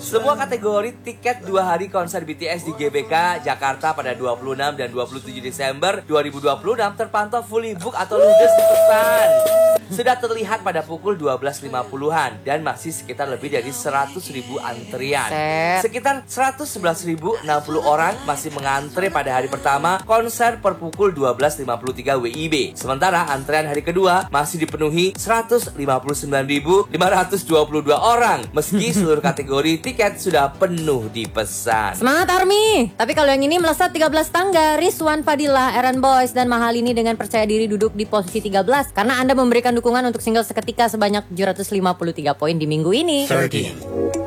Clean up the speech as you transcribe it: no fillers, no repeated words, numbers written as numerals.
Semua kategori tiket 2 hari konser BTS di GBK Jakarta pada 26 dan 27 Desember 2026 terpantau fully book atau ludes dipesan. Sudah terlihat pada pukul 12.50-an dan masih sekitar lebih dari 100.000 antrian. Sekitar 111.060 orang masih mengantre pada hari pertama konser per pukul 12.53 WIB. Sementara antrean hari kedua masih dipenuhi 159.522 orang meski seluruh kategori tiket sudah penuh dipesan. Semangat Army! Tapi kalau yang ini melesat 13 tangga, Rizwan Fadila, Aaron Boys, dan Mahalini dengan percaya diri duduk di posisi 13 karena Anda memberikan dukungan untuk single seketika sebanyak 753 poin di minggu ini. 13.